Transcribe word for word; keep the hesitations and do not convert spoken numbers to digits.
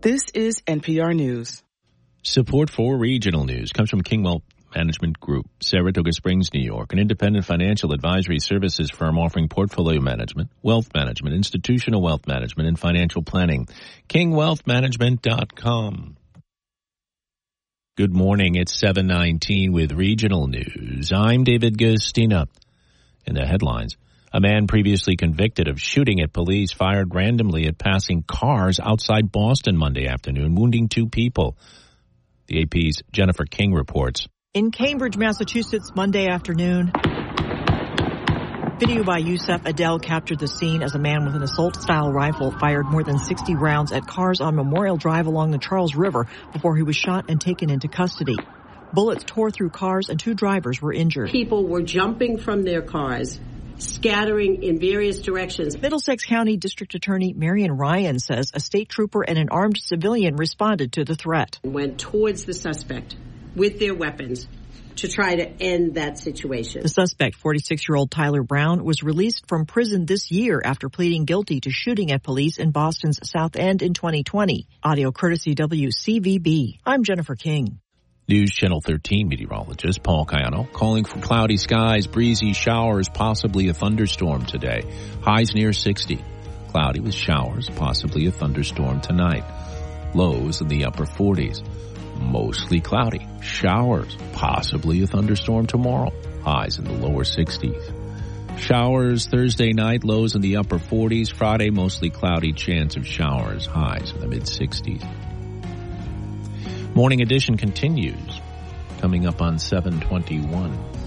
This is N P R News. Support for regional news comes from King Wealth Management Group, Saratoga Springs, New York, an independent financial advisory services firm offering portfolio management, wealth management, institutional wealth management, and financial planning. king wealth management dot com. Good morning. It's seven nineteen with regional news. I'm David Gustina. In the headlines, a man previously convicted of shooting at police fired randomly at passing cars outside Boston Monday afternoon, wounding two people. The A P's Jennifer King reports. In Cambridge, Massachusetts, Monday afternoon, video by Yusef Adel captured the scene as a man with an assault-style rifle fired more than sixty rounds at cars on Memorial Drive along the Charles River before he was shot and taken into custody. Bullets tore through cars and two drivers were injured. People were jumping from their cars, scattering in various directions. Middlesex County District Attorney Marion Ryan says a state trooper and an armed civilian responded to the threat. Went towards the suspect with their weapons to try to end that situation. The suspect, forty-six-year-old Tyler Brown, was released from prison this year after pleading guilty to shooting at police in Boston's South End in twenty twenty. Audio courtesy W C V B. I'm Jennifer King. News Channel thirteen meteorologist Paul Cayano calling for cloudy skies, breezy showers, possibly a thunderstorm today. Highs near sixty. Cloudy with showers, possibly a thunderstorm tonight. Lows in the upper forties. Mostly cloudy. Showers, possibly a thunderstorm tomorrow. Highs in the lower sixties. Showers Thursday night, lows in the upper forties. Friday, mostly cloudy, chance of showers. Highs in the mid-sixties. Morning edition continues, coming up on seven twenty-one.